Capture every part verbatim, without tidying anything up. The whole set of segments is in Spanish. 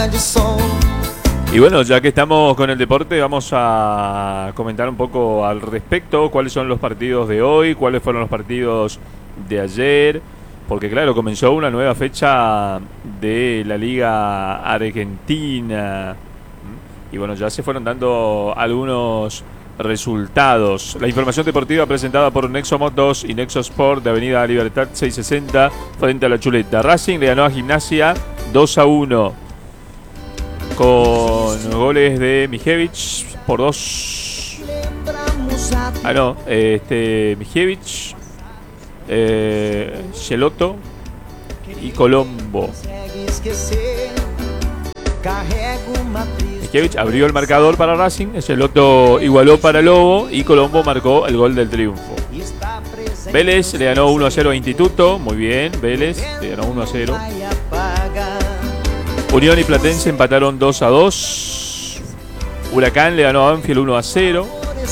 Y bueno, ya que estamos con el deporte, vamos a comentar un poco al respecto, cuáles son los partidos de hoy, cuáles fueron los partidos de ayer, porque claro, comenzó una nueva fecha de la Liga Argentina, y bueno, ya se fueron dando algunos resultados. La información deportiva presentada por Nexo Motos y Nexo Sport de Avenida Libertad seiscientos sesenta frente a La Chuleta. Racing le ganó a Gimnasia dos a uno con goles de Mijevich por dos. Ah, no, este Mijevich, eh, Geloto y Colombo. Mijevich abrió el marcador para Racing, Geloto igualó para Lobo y Colombo marcó el gol del triunfo. Vélez le ganó uno a cero a Instituto, muy bien, Vélez le ganó uno a cero. Unión y Platense empataron dos a dos. Huracán le ganó a Banfield uno a cero.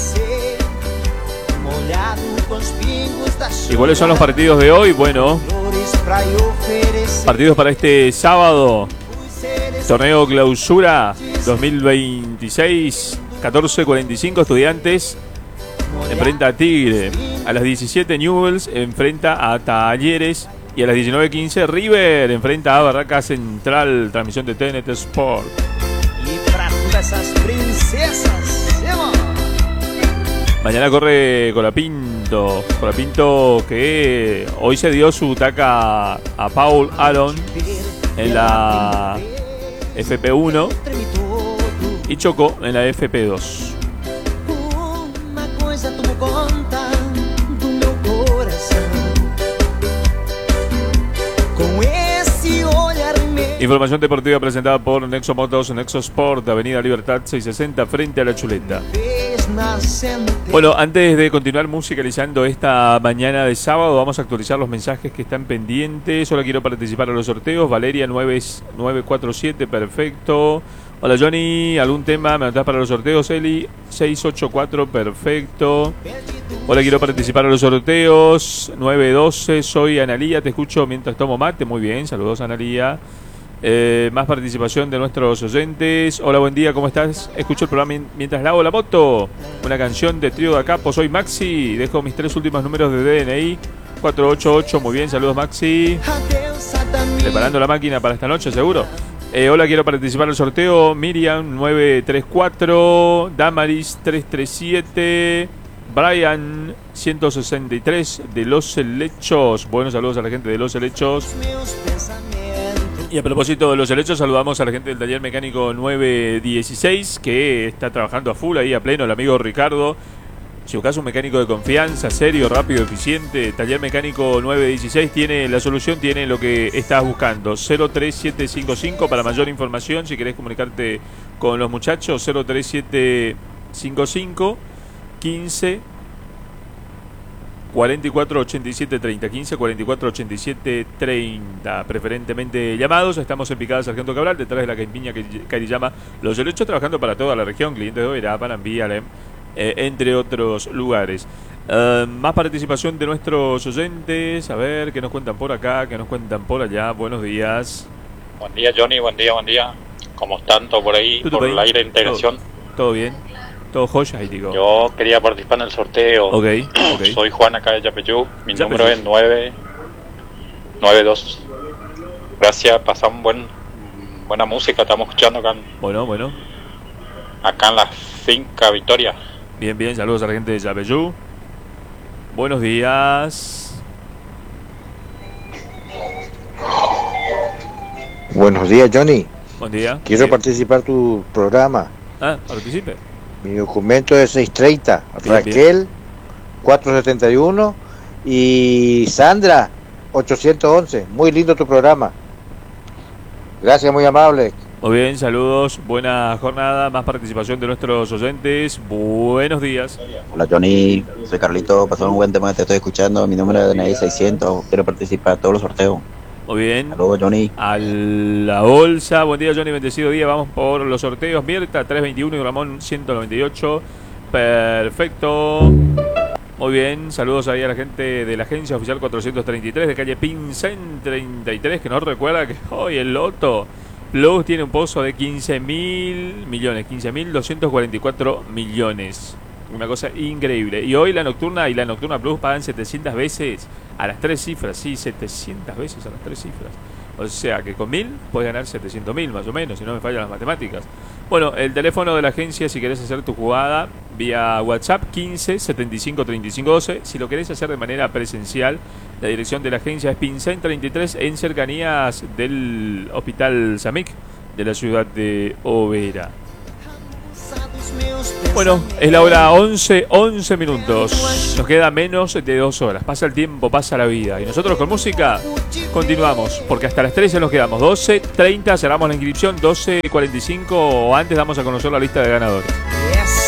¿Y cuáles son los partidos de hoy? Bueno, partidos para este sábado. Torneo Clausura dos mil veintiséis, catorce cuarenta y cinco, Estudiantes enfrenta a Tigre. A las diecisiete Newell's enfrenta a Talleres. Y a las diecinueve quince River enfrenta a Barraca Central. Transmisión de T N T Sport. Mañana corre Colapinto. Colapinto que hoy se dio su taca a Paul Aron en la F P uno y chocó en la F P dos. Información deportiva presentada por Nexo Motos, Nexo Sport, Avenida Libertad seiscientos sesenta frente a La Chuleta. Bueno, antes de continuar musicalizando esta mañana de sábado, vamos a actualizar los mensajes que están pendientes. Solo quiero participar a los sorteos. Valeria nueve cuatro siete, perfecto. Hola Johnny, ¿algún tema? ¿Me anotás para los sorteos? Eli seis ocho cuatro, perfecto. Hola, quiero participar a los sorteos. nueve doce, soy Analía, te escucho mientras tomo mate. Muy bien, saludos Analía. Eh, más participación de nuestros oyentes. Hola, buen día, ¿cómo estás? Escucho el programa mientras lavo la moto. Una canción de Trío de Acapo, soy Maxi. Dejo mis tres últimos números de D N I. cuatro ocho ocho, muy bien, saludos Maxi. Preparando la máquina para esta noche, seguro. Eh, hola, quiero participar en el sorteo. Miriam nueve tres cuatro, Damaris tres tres siete, Brian ciento sesenta y tres de Los Helechos. Buenos saludos a la gente de Los Helechos. Y a propósito de Los Helechos, saludamos a la gente del taller mecánico nueve dieciséis que está trabajando a full ahí a pleno, el amigo Ricardo. Si buscas un mecánico de confianza, serio, rápido, eficiente, taller mecánico nueve dieciséis tiene la solución, tiene lo que estás buscando. Cero tres siete cinco cinco para mayor información, si querés comunicarte con los muchachos, cero tres siete cinco cinco quince cuarenta y cuatro ochenta y siete treinta, quince cuarenta y cuatro ochenta y siete treinta, preferentemente llamados. Estamos en Picada Sargento Cabral, detrás de la campiña que Cari llama Los Helechos, trabajando para toda la región, clientes de Oberá, Panambí, Alem, eh, entre otros lugares. Uh, más participación de nuestros oyentes, a ver qué nos cuentan por acá, qué nos cuentan por allá. Buenos días. Buen día Johnny, buen día, buen día. ¿Cómo están todos por ahí? Por el aire de integración. ¿Todo, todo bien? ¿Todo joya? Ahí digo. Yo quería participar en el sorteo. Ok, okay. Soy Juan acá de Yapeyú. Mi Yapeyú. número es nueve nueve dos. Gracias, pasamos buen, buena música. Estamos escuchando acá en, bueno, bueno. acá en la finca Victoria. Bien, bien, saludos a la gente de Yapeyú. Buenos días. Buenos días, Johnny. Buen día. Quiero Bien. participar en tu programa. Ah, participe. Mi documento es seiscientos treinta. Bien, Raquel, bien. cuatrocientos setenta y uno. Y Sandra, ochocientos once. Muy lindo tu programa. Gracias, muy amable. Muy bien, saludos. Buena jornada. Más participación de nuestros oyentes. Buenos días. Hola Johnny, soy Carlito, pasó un buen tema, te estoy escuchando, mi número de D N I seiscientos, quiero participar en todos los sorteos. Muy bien. Saludos Johnny. A la bolsa. Buen día Johnny, bendecido día. Vamos por los sorteos. Mirta trescientos veintiuno y Ramón ciento noventa y ocho. Perfecto. Muy bien, saludos ahí a la gente de la agencia oficial cuatrocientos treinta y tres de calle Pincén treinta y tres, que nos recuerda que hoy el loto Plus tiene un pozo de quince mil millones, quince mil doscientos cuarenta y cuatro millones. Una cosa increíble. Y hoy la Nocturna y la Nocturna Plus pagan setecientas veces a las tres cifras. Sí, setecientas veces a las tres cifras. O sea que con mil puedes ganar setecientos mil más o menos, si no me fallan las matemáticas. Bueno, el teléfono de la agencia si querés hacer tu jugada vía WhatsApp quince setenta y cinco treinta y cinco doce. Si lo querés hacer de manera presencial, la dirección de la agencia es Pincén treinta y tres en cercanías del Hospital Samic de la ciudad de Oberá. Bueno, es la hora once, once minutos. Nos queda menos de dos horas. Pasa el tiempo, pasa la vida. Y nosotros con música continuamos, porque hasta las trece nos quedamos. doce treinta cerramos la inscripción, doce cuarenta y cinco o antes damos a conocer la lista de ganadores.